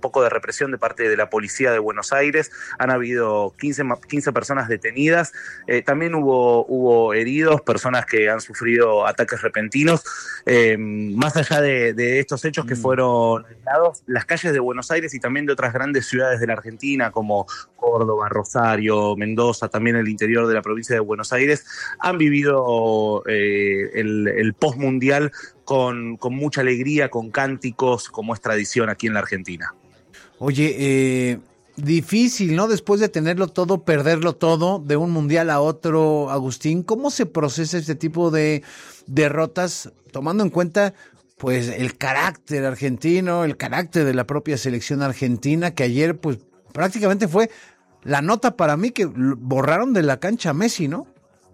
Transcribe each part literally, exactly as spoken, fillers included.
poco de represión de parte de la policía de Buenos Aires. Han habido quince, quince personas detenidas. Eh, también hubo, hubo heridos, personas que han sufrido ataques repentinos. Eh, más allá de, de estos hechos que fueron aislados, las calles de Buenos Aires y también de otras grandes ciudades de la Argentina, como Córdoba, Rosario, Mendoza, también el interior de la provincia de Buenos Aires, han vivido eh, el, el postmundial con, con mucha alegría, con cánticos, como es tradición aquí en la Argentina. Oye, eh, difícil, ¿no? Después de tenerlo todo, perderlo todo, de un mundial a otro, Agustín, ¿cómo se procesa este tipo de derrotas, tomando en cuenta pues el carácter argentino, el carácter de la propia selección argentina, que ayer pues prácticamente fue la nota para mí que borraron de la cancha a Messi, ¿no?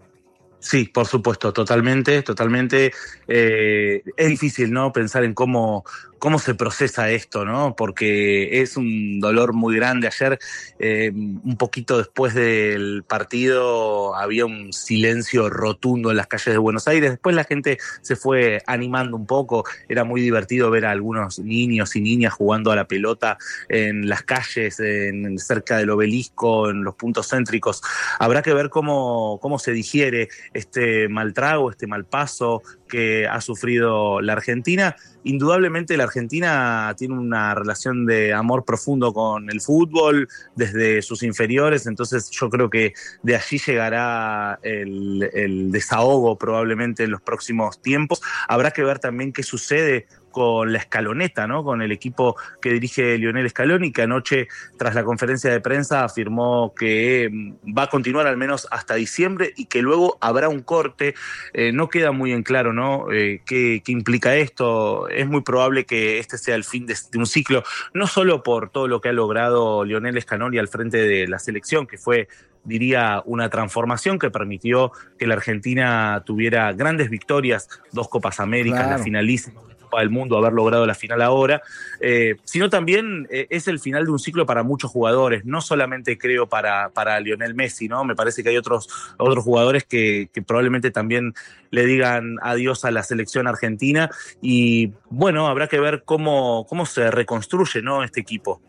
Sí, por supuesto, totalmente, totalmente. Eh, es difícil, ¿no? Pensar en cómo, cómo se procesa esto, ¿no? Porque es un dolor muy grande. Ayer, eh, un poquito después del partido, había un silencio rotundo en las calles de Buenos Aires. Después la gente se fue animando un poco. Era muy divertido ver a algunos niños y niñas jugando a la pelota en las calles, en, cerca del obelisco, en los puntos céntricos. Habrá que ver cómo, cómo se digiere este mal trago, este mal paso que ha sufrido la Argentina. Indudablemente la Argentina tiene una relación de amor profundo con el fútbol desde sus inferiores, entonces yo creo que de allí llegará el, el desahogo probablemente en los próximos tiempos. Habrá que ver también qué sucede con la escaloneta, ¿no? Con el equipo que dirige Lionel Scaloni, que anoche, tras la conferencia de prensa, afirmó que va a continuar al menos hasta diciembre y que luego habrá un corte. Eh, no queda muy en claro, ¿no? Eh, ¿qué, qué implica esto? Es muy probable que este sea el fin de, de un ciclo, no solo por todo lo que ha logrado Lionel Scaloni al frente de la selección, que fue, diría, una transformación que permitió que la Argentina tuviera grandes victorias, dos Copas Américas, claro, la finalísima del mundo, haber logrado la final ahora, eh, sino también eh, es el final de un ciclo para muchos jugadores, no solamente creo para, para Lionel Messi, ¿no? Me parece que hay otros, otros jugadores que, que probablemente también le digan adiós a la selección argentina y bueno, habrá que ver cómo, cómo se reconstruye, ¿no? Este equipo.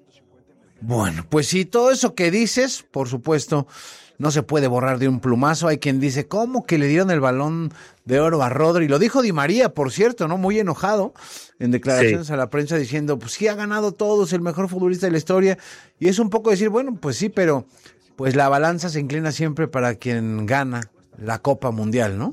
Bueno, pues sí, todo eso que dices, por supuesto, no se puede borrar de un plumazo. Hay quien dice, ¿cómo que le dieron el balón de oro a Rodri? Lo dijo Di María, por cierto, ¿no? Muy enojado en declaraciones sí a la prensa diciendo, pues sí ha ganado todo, es el mejor futbolista de la historia. Y es un poco decir, bueno, pues sí, pero pues la balanza se inclina siempre para quien gana la Copa Mundial, ¿no?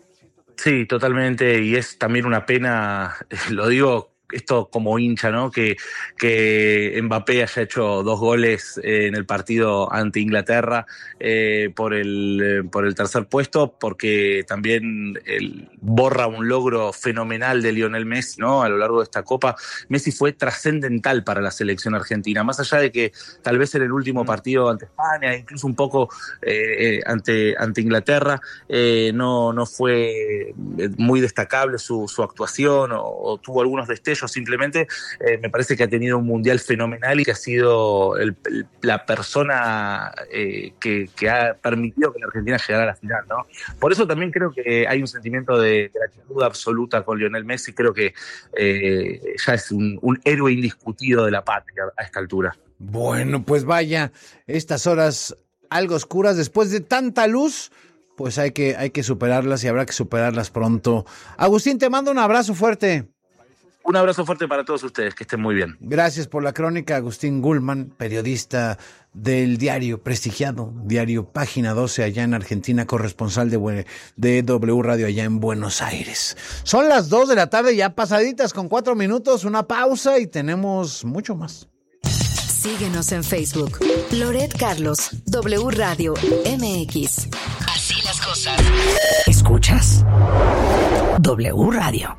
Sí, totalmente, y es también una pena, lo digo esto como hincha, ¿no? Que, que Mbappé haya hecho dos goles en el partido ante Inglaterra eh, por el por el tercer puesto, porque también el, borra un logro fenomenal de Lionel Messi, ¿no? A lo largo de esta Copa. Messi fue trascendental para la selección argentina, más allá de que tal vez en el último partido ante España, incluso un poco eh, ante, ante Inglaterra, eh, no, no fue muy destacable su, su actuación o, o tuvo algunos destellos. Simplemente eh, me parece que ha tenido un mundial fenomenal y que ha sido el, el, la persona eh, que, que ha permitido que la Argentina llegara a la final, ¿no? Por eso también creo que hay un sentimiento de gratitud absoluta con Lionel Messi. Creo que eh, ya es un, un héroe indiscutido de la patria a esta altura. Bueno, pues vaya, estas horas algo oscuras después de tanta luz, pues hay que, hay que superarlas y habrá que superarlas pronto. Agustín, te mando un abrazo fuerte. Un abrazo fuerte para todos ustedes, que estén muy bien. Gracias por la crónica, Agustín Gulman, periodista del diario prestigiado, diario Página doce allá en Argentina, corresponsal de, de W Radio allá en Buenos Aires. Son las dos de la tarde, ya pasaditas con cuatro minutos, una pausa y tenemos mucho más. Síguenos en Facebook, Loret Carlos, W Radio M X. Así las cosas. ¿Escuchas? W Radio.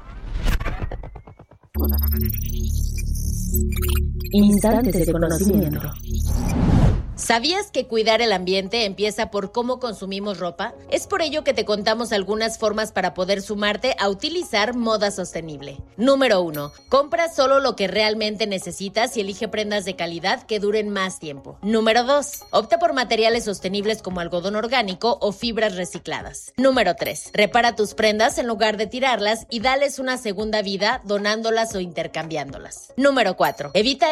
Instantes de conocimiento. ¿Sabías que cuidar el ambiente empieza por cómo consumimos ropa? Es por ello que te contamos algunas formas para poder sumarte a utilizar moda sostenible. Número uno. Compra solo lo que realmente necesitas y elige prendas de calidad que duren más tiempo. Número dos. Opta por materiales sostenibles como algodón orgánico o fibras recicladas. Número tres. Repara tus prendas en lugar de tirarlas y dales una segunda vida donándolas o intercambiándolas. Número cuatro. Evita